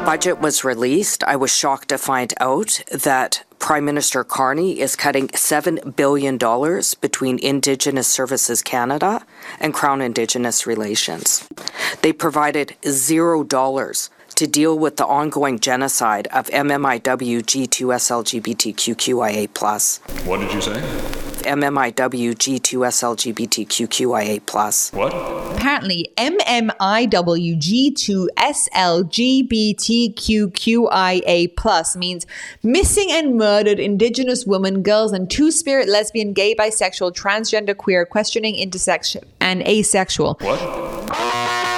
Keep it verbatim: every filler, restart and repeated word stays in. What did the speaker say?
budget was released, I was shocked to find out that Prime Minister Carney is cutting seven billion dollars between Indigenous Services Canada and Crown Indigenous Relations. They provided zero dollars to deal with the ongoing genocide of M M I W G two S L G B T Q Q I A plus. What did you say? M M I W G two S L G B T Q Q I A plus. What? Apparently, M M I W G two S L G B T Q Q I A plus means missing and murdered Indigenous women, girls, and two-spirit, lesbian, gay, bisexual, transgender, queer, questioning, intersex, and asexual. What?